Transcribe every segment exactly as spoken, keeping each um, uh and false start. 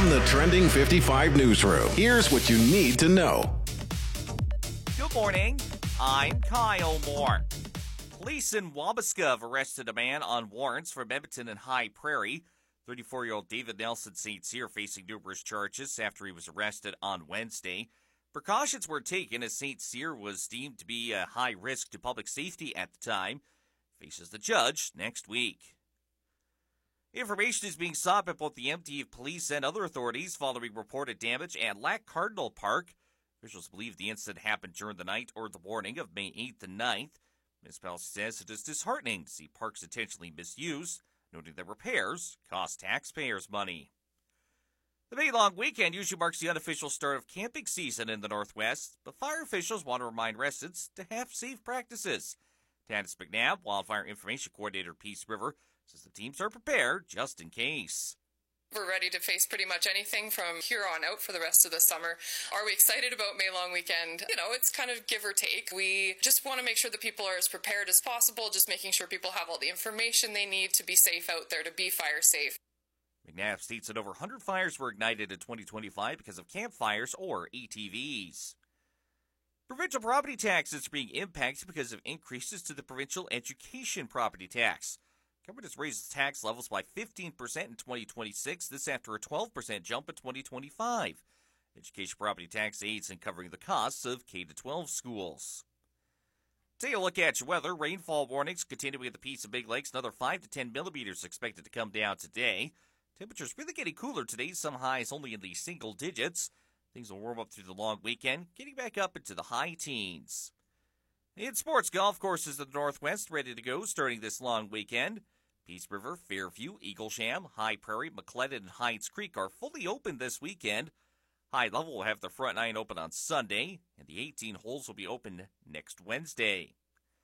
From the Trending fifty-five newsroom, here's what you need to know. Good morning. I'm Kyle Moore. Police in Wabasca have arrested a man on warrants from Edmonton and High Prairie. thirty-four-year-old David Nelson Saint Cyr facing numerous charges after he was arrested on Wednesday. Precautions were taken as Saint Cyr was deemed to be a high risk to public safety at the time. Faces the judge next week. Information is being sought by both the M T A police and other authorities following reported damage at Lac Cardinal Park. Officials believe the incident happened during the night or the morning of May eighth and ninth. Municipality says it is disheartening to see parks intentionally misused, noting that repairs cost taxpayers money. The May long weekend usually marks the unofficial start of camping season in the Northwest, but fire officials want to remind residents to have safe practices. Tanis McNabb, Wildfire Information Coordinator at Peace River, says the teams are prepared just in case. We're ready to face pretty much anything from here on out for the rest of the summer. Are we excited about May long weekend? You know, it's kind of give or take. We just want to make sure that people are as prepared as possible, just making sure people have all the information they need to be safe out there, to be fire safe. McNabb states that over one hundred fires were ignited in twenty twenty-five because of campfires or A T Vs. Provincial property taxes are being impacted because of increases to the provincial education property tax. Government has raised its tax levels by fifteen percent in twenty twenty-six, this after a twelve percent jump in twenty twenty-five. Education property tax aids in covering the costs of K through twelve schools. Take a look at your weather. Rainfall warnings continuing at the Peace and Big Lakes. Another five to ten millimeters expected to come down today. Temperatures really getting cooler today, some highs only in the single digits. Things will warm up through the long weekend, getting back up into the high teens. In sports, golf courses in the Northwest ready to go starting this long weekend. Peace River, Fairview, Eaglesham, High Prairie, McLennan, and Heights Creek are fully open this weekend. High Level will have their front nine open on Sunday, and the eighteen holes will be open next Wednesday.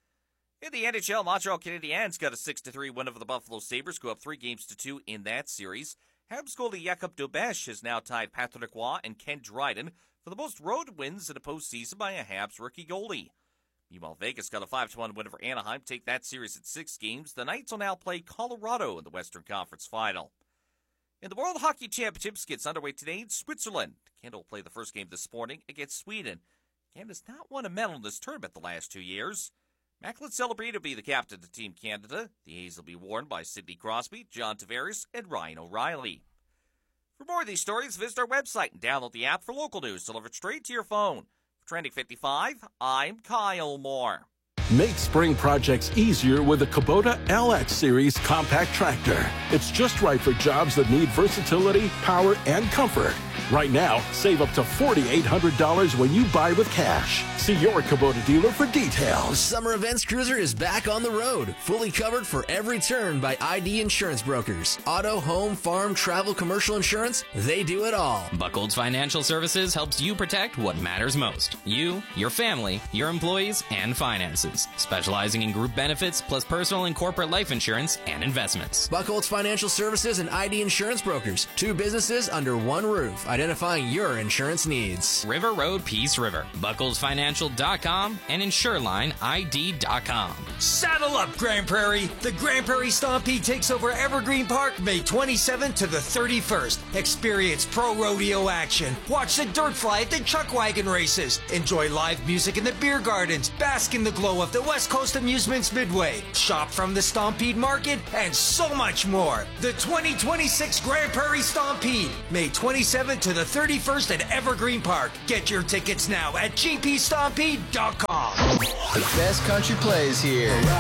In the N H L, Montreal Canadiens got a six to three win over the Buffalo Sabres, go up three games to two in that series. Habs goalie Jakub Dobeš has now tied Patrick Roy and Ken Dryden for the most road wins in a postseason by a Habs rookie goalie. Meanwhile, Vegas got a five to one win over Anaheim, take that series at six games. The Knights will now play Colorado in the Western Conference Final. In the World Hockey Championships gets underway today in Switzerland. Canada will play the first game this morning against Sweden. Canada's not won a medal in this tournament the last two years. Macklin Celebrate will be the captain of Team Canada. The A's will be worn by Sidney Crosby, John Tavares, and Ryan O'Reilly. For more of these stories, visit our website and download the app for local news delivered straight to your phone. For Trending fifty-five, I'm Kyle Moore. Make spring projects easier with a Kubota L X Series compact tractor. It's just right for jobs that need versatility, power, and comfort. Right now, save up to four thousand eight hundred dollars when you buy with cash. See your Kubota dealer for details. Summer Events Cruiser is back on the road, fully covered for every turn by I D Insurance Brokers. Auto, home, farm, travel, commercial insurance, they do it all. Buckles Financial Services helps you protect what matters most. You, your family, your employees, and finances. Specializing in group benefits, plus personal and corporate life insurance and investments. Buckholz Financial Services and I D Insurance Brokers. Two businesses under one roof, identifying your insurance needs. River Road, Peace River. Buckles Financial dot com and Insureline I D dot com. Saddle up, Grand Prairie. The Grand Prairie Stampede takes over Evergreen Park May twenty-seventh to the thirty-first. Experience pro rodeo action. Watch the dirt fly at the chuck wagon races. Enjoy live music in the beer gardens. Bask in the glow of the West Coast Amusements Midway. Shop from the Stampede Market and so much more. The twenty twenty-six Grand Prairie Stampede, May twenty-seventh to the thirty-first at Evergreen Park. Get your tickets now at G P stampede dot com. The best country plays here.